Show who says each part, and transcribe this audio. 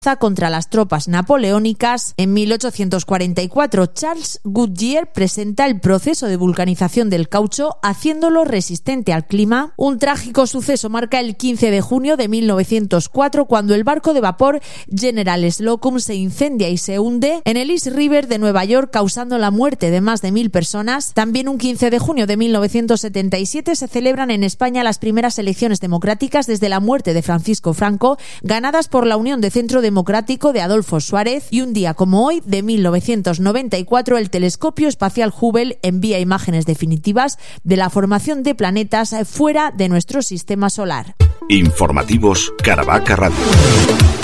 Speaker 1: contra las tropas napoleónicas. En 1844, Charles Goodyear presenta el proceso de vulcanización del caucho, haciéndolo resistente al clima. Un trágico suceso marca el 15 de junio de 1904, cuando el barco de vapor General Slocum se incendia y se hunde en el East River de Nueva York, causando la muerte de más de 1.000 personas. También un 15 de junio de 1977 se celebran en España las primeras elecciones democráticas desde la muerte de Francisco Franco, ganadas por la Unión de Centro Democrático de Adolfo Suárez. Y un día como hoy, de 1994, el telescopio espacial Hubble envía imágenes definitivas de la formación de planetas fuera de nuestro sistema solar.
Speaker 2: Informativos Caravaca Radio.